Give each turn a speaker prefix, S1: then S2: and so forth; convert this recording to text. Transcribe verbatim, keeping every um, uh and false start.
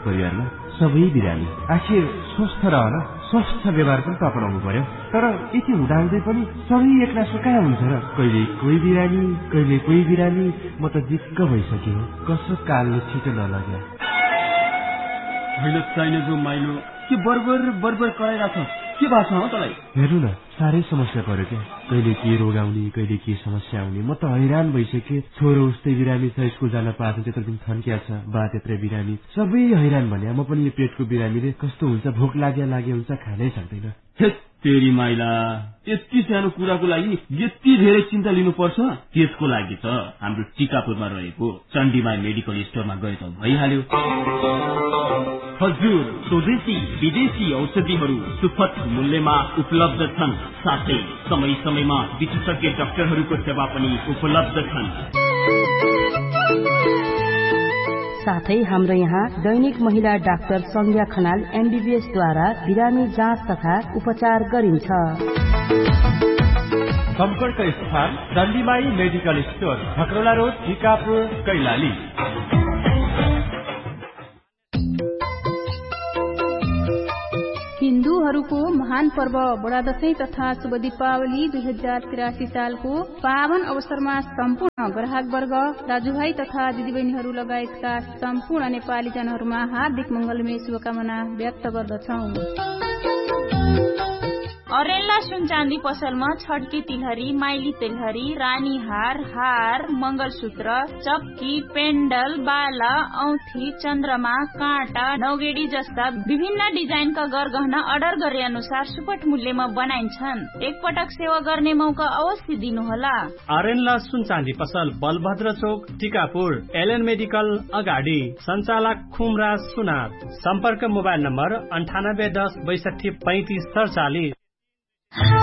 S1: परिवारमा सबै बिरामी। आखिर स्वस्थ रहन स्वस्थ व्यवहार पनि त अपनाउनु पर्यो। तर यति हुँदाहुँदै पनि सबै एक्लासो कहाँ हुन्छ र? कहिले कोही बिरामी कहिले कोही बिरामी। म त दिक्क भइसक्यो। कसो कालले छिटो नलग्यो।
S2: होइन चाहिने जो माइलो के बर्बर बर्बर कराइरहेछ? के भएको छ तँलाई?
S1: हेर्नु न, साह्रै समस्या पर्यो क्या। कहिले के रोग आउने कहिले के समस्या आउने। म त हैरान भइसकेँ। छोरो उस्तै बिरामी छ, स्कुल जान पाएको त्यत्रो दिन थन्किया छ। बा त्यत्रै बिरामी, सबै हैरान भने। म पनि यो पेटको बिरामीले कस्तो हुन्छ, भोक लाग्या लागे हुन्छ, खानै सक्दैन।
S2: तेरी माइला, यति सानो कुराको लागि यति धेरै चिन्ता लिनुपर्छ? त्यसको लागि त हाम्रो टिकापुरमा रहेको चण्डीमाई मेडिकल स्टोरमा गए त भइहाल्यो। हजुर, स्वदेशी विदेशी औषधिहरू सुपथ मूल्यमा उपलब्ध छन्। साथै समय समयमा विशेषज्ञ डाक्टरहरूको सेवा पनि उपलब्ध छन्।
S3: साथै हाम्रो यहाँ दैनिक महिला डाक्टर संज्ञा खनाल एमबीबीएस द्वारा बिरामी जाँच तथा उपचार गरिन्छ।
S4: सम्पर्क स्थान चण्डीमाई medical store, खकरोला road, Tikapur, Kailali.
S5: हिन्दूहरूको महान पर्व बडा दशैं तथा शुभ दीपावली दुई हजार तिरासी सालको पावन अवसरमा सम्पूर्ण ग्राहक वर्ग, दाजुभाइ तथा दिदीबहिनीहरू लगायतका सम्पूर्ण नेपाली जनहरूमा हार्दिक मंगलमय शुभकामना व्यक्त गर्दछौ।
S6: अरेन्ला सुन चाँदी पसलमा छड्की तिलहरी, माइली तिलहरी, रानी हार, हार, मंगलसूत्र, चप्की, पेन्डल, बाला, औंठी, चन्द्रमा, काँटा, नौगेडी जस्ता विभिन्न डिजाइनका गरगहना अर्डर गरे अनुसार सुपथ मूल्यमा बनाइन्छन्। एकपटक सेवा गर्ने मौका अवश्य दिनुहोला।
S7: अरेन्ला सुन चाँदी पसल बलभद्र चोक, टिकापुर, एलएन मेडिकल अगाडि। सञ्चालक खुमरा सुनार। सम्पर्क मोबाइल नम्बर अन्ठानब्बे दस बैसठी पैंतिस सडचालिस।